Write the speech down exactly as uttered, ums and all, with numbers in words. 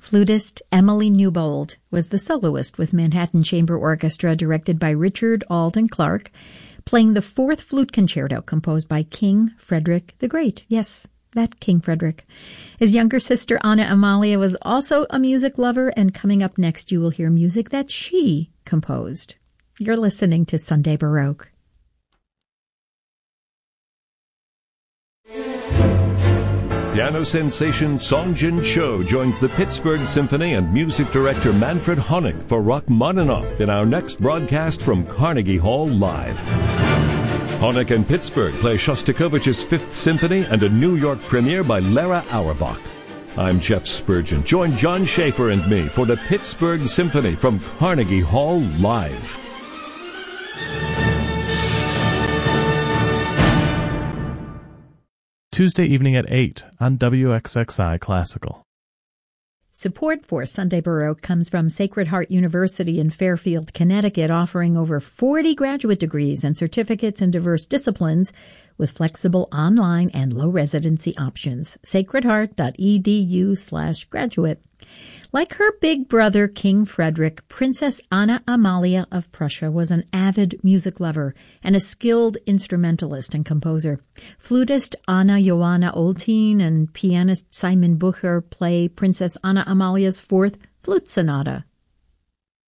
Flutist Emily Newbold was the soloist with Manhattan Chamber Orchestra, directed by Richard Alden Clark, playing the Fourth Flute Concerto composed by King Frederick the Great. Yes, that King Frederick. His younger sister, Anna Amalia, was also a music lover, and coming up next, you will hear music that she composed. You're listening to Sunday Baroque. Piano sensation Song Jin Cho joins the Pittsburgh Symphony and music director Manfred Honeck for Rachmaninoff in our next broadcast from Carnegie Hall Live. Honeck and Pittsburgh play Shostakovich's Fifth Symphony and a New York premiere by Lara Auerbach. I'm Jeff Spurgeon. Join John Schaefer and me for the Pittsburgh Symphony from Carnegie Hall Live. Tuesday evening at eight on W X X I Classical. Support for Sunday Baroque comes from Sacred Heart University in Fairfield, Connecticut, offering over forty graduate degrees and certificates in diverse disciplines with flexible online and low residency options. sacredheart.edu slash graduate. Like her big brother, King Frederick, Princess Anna Amalia of Prussia was an avid music lover and a skilled instrumentalist and composer. Flutist Anna Johanna Oltin and pianist Simon Bucher play Princess Anna Amalia's Fourth Flute Sonata.